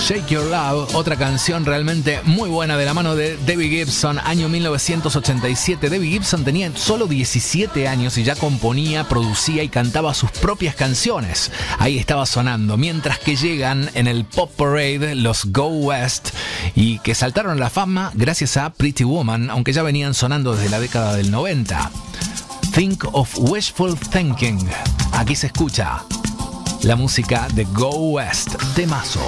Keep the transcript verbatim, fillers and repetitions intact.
Shake Your Love, otra canción realmente muy buena de la mano de Debbie Gibson, año mil novecientos ochenta y siete. Debbie Gibson tenía solo diecisiete años y ya componía, producía y cantaba sus propias canciones. Ahí estaba sonando, mientras que llegan en el Pop Parade los Go West y que saltaron a la fama gracias a Pretty Woman, aunque ya venían sonando desde la década del noventa. Think of Wishful Thinking. Aquí se escucha la música de Go West, temazo.